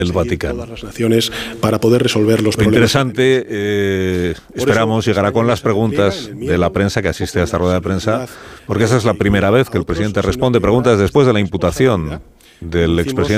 el Vaticano. Todas las naciones para poder resolver los Lo problemas. interesante, esperamos, llegará con las preguntas de la prensa que asiste a esta rueda de prensa, porque esa es la primera vez que el presidente responde preguntas después de la imputación del expresidente